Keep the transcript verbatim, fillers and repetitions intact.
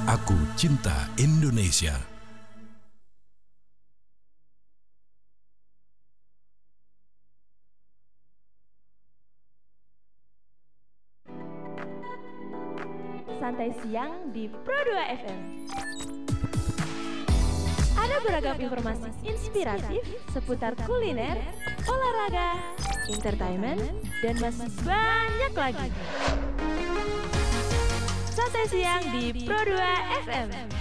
Aku cinta Indonesia. Santai siang di Pro dua F M. Ada beragam informasi inspiratif seputar kuliner, olahraga, entertainment, dan masih banyak lagi. Santai siang di Pro dua F M.